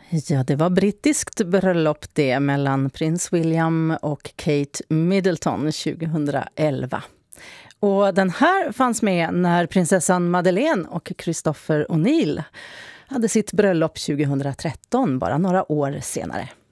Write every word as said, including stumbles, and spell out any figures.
Ja, det var brittiskt bröllop det mellan prins William och Kate Middleton tjugohundraelva. Och den här fanns med när prinsessan Madeleine och Christopher O'Neill hade sitt bröllop tjugohundratretton, bara några år senare.